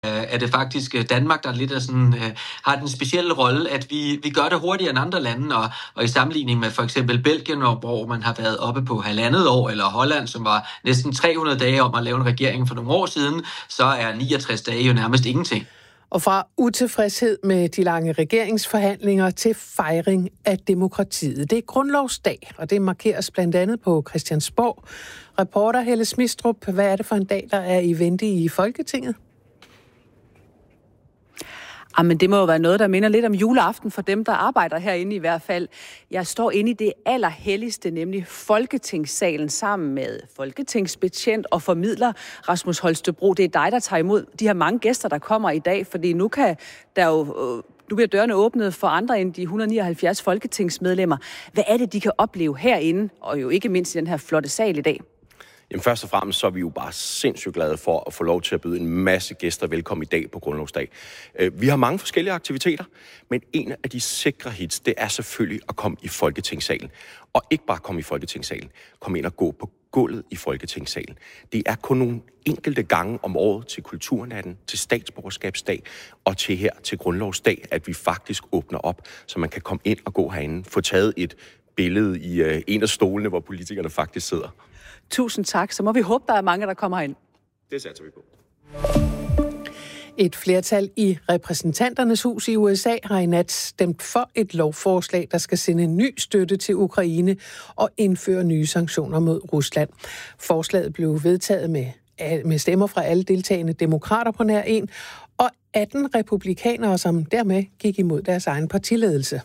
er det faktisk Danmark, der lidt af sådan, har den specielle rolle, at vi gør det hurtigere end andre lande, og i sammenligning med for eksempel Belgien, hvor man har været oppe på 1,5 år, eller Holland, som var næsten 300 dage om at lave en regering for nogle år siden, så er 69 dage jo nærmest ingenting. Og fra utilfredshed med de lange regeringsforhandlinger til fejring af demokratiet. Det er grundlovsdag, og det markeres blandt andet på Christiansborg. Reporter Helle Smistrup, hvad er det for en dag, der er i vente i Folketinget? Jamen, det må jo være noget, der minder lidt om juleaften for dem, der arbejder herinde i hvert fald. Jeg står inde i det allerhelligste, nemlig Folketingssalen, sammen med folketingsbetjent og formidler Rasmus Holstebro. Det er dig, der tager imod de her mange gæster, der kommer i dag, fordi nu bliver dørene åbnet for andre end de 179 folketingsmedlemmer. Hvad er det, de kan opleve herinde, og jo ikke mindst i den her flotte sal i dag? Jamen først og fremmest så er vi jo bare sindssygt glade for at få lov til at byde en masse gæster velkommen i dag på Grundlovsdag. Vi har mange forskellige aktiviteter, men en af de sikre hits, det er selvfølgelig at komme i Folketingssalen. Og ikke bare komme i Folketingssalen, komme ind og gå på gulvet i Folketingssalen. Det er kun nogle enkelte gange om året til Kulturnatten, til Statsborgerskabsdag og til Grundlovsdag, at vi faktisk åbner op, så man kan komme ind og gå herinde, få taget et billede i en af stolene, hvor politikerne faktisk sidder. Tusind tak. Så må vi håbe, der er mange, der kommer ind. Det satser vi på. Et flertal i repræsentanternes hus i USA har i nat stemt for et lovforslag, der skal sende ny støtte til Ukraine og indføre nye sanktioner mod Rusland. Forslaget blev vedtaget med stemmer fra alle deltagende demokrater på nær en, og 18 republikanere, som dermed gik imod deres egen partiledelse.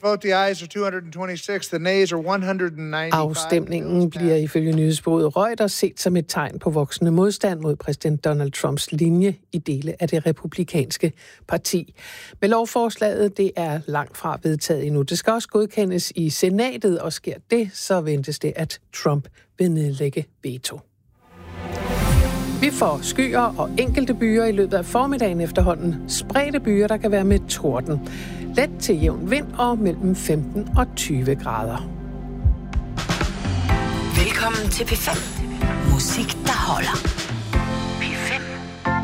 Afstemningen bliver ifølge nyhedsbureauet Reuters set som et tegn på voksende modstand mod præsident Donald Trumps linje i dele af det republikanske parti. Men lovforslaget, det er langt fra vedtaget endnu. Det skal også godkendes i senatet, og sker det, så ventes det, at Trump vil nedlægge veto. Vi får skyer og enkelte byer i løbet af formiddagen efterhånden. Spredte byer, der kan være med torden. Let til jævn vind og mellem 15 og 20 grader. Velkommen til P5. Musik, der holder.